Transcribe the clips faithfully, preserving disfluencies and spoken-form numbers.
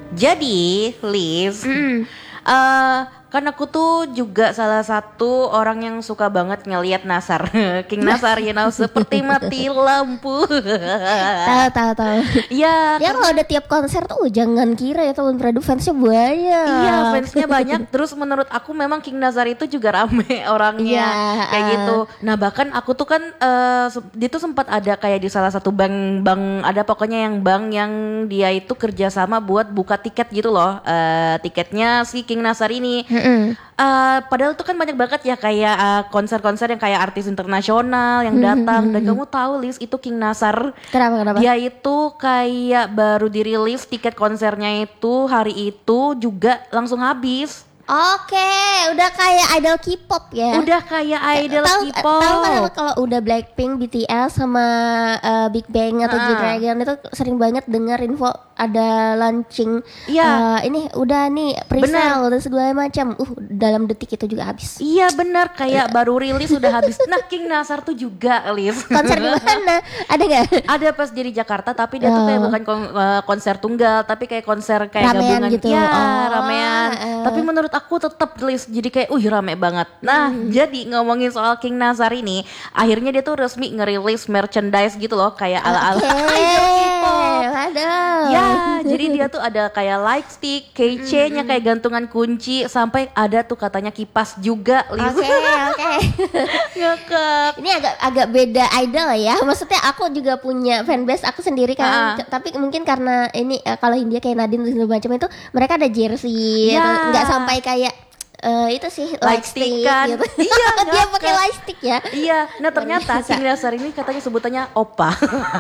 Jadi, Liz, Mm. eh kan aku tuh juga salah satu orang yang suka banget ngelihat Nasar, King Nasar, you know, seperti mati lampu. Tahu tahu tahu. Ya, Ya kalau ada tiap konser tuh jangan kira ya teman Pradu fansnya banyak. iya, fansnya banyak. Terus menurut aku memang King Nazar itu juga rame orangnya, Iya, kayak uh. gitu. Nah bahkan aku tuh kan, uh, dia tuh sempat ada kayak di salah satu bank, bank ada pokoknya yang bank yang dia itu kerjasama buat buka tiket gitu loh, uh, tiketnya si King Nazar ini. Mm-mm. Uh, padahal tuh kan banyak banget ya kayak uh, konser-konser yang kayak artis internasional yang datang. Dan kamu tahu Liz, itu King Nazar. Kenapa kenapa? Dia itu kayak baru dirilis tiket konsernya itu hari itu juga langsung habis. Oke, udah kayak idol K-pop ya. Udah kayak idol tahu, K-pop. Tahu kan kalau udah Blackpink, B T S sama uh, Big Bang atau Ah. G-Dragon itu sering banget dengar info ada launching. Iya. Uh, ini udah nih pre-sale dan segala macam. Uh, dalam detik itu juga habis. Iya benar, kayak baru rilis udah habis. Nah King Nazar tuh juga, Liz. Konser di mana? Ada nggak? Ada pas di Jakarta, tapi dia tuh kayak Oh. bukan kon- uh, konser tunggal, tapi kayak konser kayak Ramean gabungan gitu. ya, Oh, ramean. eh. Tapi menurut aku tetap Liz, jadi kayak uh rame banget. Nah, Hmm. jadi ngomongin soal King Nazar ini, akhirnya dia tuh resmi ngerilis merchandise gitu loh, kayak ala-ala idol K-pop. Waduh. Ya, jadi dia tuh ada kayak light stick, keychain-nya kayak gantungan kunci, sampai ada tuh katanya kipas juga, Liz. Oke, oke. Ngakak. Ini agak agak beda idol ya. Maksudnya aku juga punya fanbase aku sendiri kan. Ah. C- Tapi mungkin karena ini eh, kalau India kayak Nadine dan segala macam itu mereka ada jersey, Ya. atau nggak sampai kayak eh, itu sih Light stick kan. gitu. Iya, Dia ngakak. pakai light stick ya. Iya, nah ternyata biasa. King Nazar ini katanya sebutannya Opa.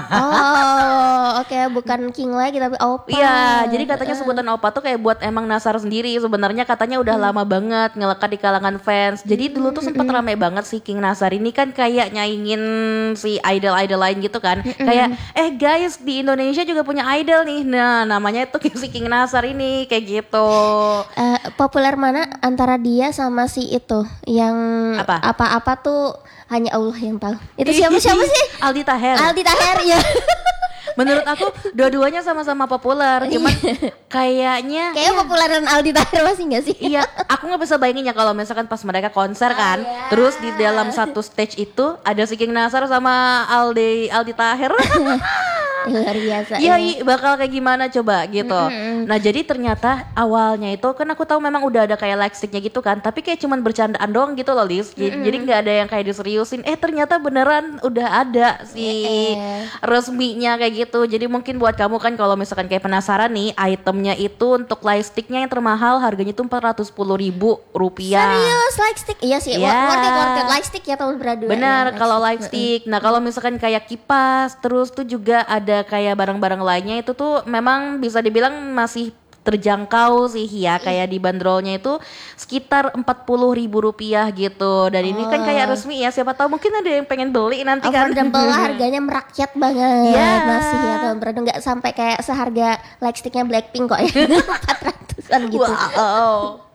Oh, oke, bukan King lagi tapi Opa. Iya, jadi katanya sebutan Opa tuh kayak buat emang Nazar sendiri. Sebenarnya katanya udah lama banget ngelekat di kalangan fans. Jadi dulu tuh sempat rame banget si King Nazar ini kan kayak nyaingin si idol-idol lain gitu kan. Kayak eh guys, di Indonesia juga punya idol nih. Nah, namanya itu si King Nazar ini kayak gitu. Eh, populer mana antara dia sama si itu yang Apa? apa-apa tuh hanya Allah yang tahu. Itu siapa siapa sih? Aldi Taher. Aldi Taher ya. Menurut aku dua-duanya sama-sama populer. Cuman kayaknya Kayaknya popularan Aldi Taher masih nggak sih? iya, aku nggak bisa bayangin ya kalau misalkan pas mereka konser kan, iya. terus di dalam satu stage itu ada si King Nazar sama Aldi Aldi Taher. Luar biasa. Iya, ya. i- bakal kayak gimana coba gitu. Nah jadi ternyata awalnya itu kan aku tahu memang udah ada kayak light sticknya gitu kan, tapi kayak cuman bercandaan doang gitu loh Liz. Jadi jadi nggak ada yang kayak diseriusin. Eh ternyata beneran udah ada si Eh. resminya kayak gitu. Jadi mungkin buat kamu kan kalau misalkan kayak penasaran nih, itemnya itu untuk light sticknya yang termahal harganya itu empat ratus sepuluh ribu rupiah. Serius light stick? Iya sih. Iya. Worth it, worth it. Light stick ya tahun berdua. Benar, ya, kalau light stick. stick. Nah, kalau misalkan kayak kipas, terus tuh juga ada kayak barang-barang lainnya itu tuh memang bisa dibilang masih terjangkau sih ya, kayak di bandrolnya itu sekitar empat puluh ribu rupiah gitu. Dan ini kan kayak resmi ya, siapa tahu mungkin ada yang pengen beli nanti kan. Affordable lah, harganya merakyat banget. Iya. Masih ya tahun berdua, nggak sampai kayak seharga light sticknya Blackpink kok ya. empat ratusan gitu. Wow.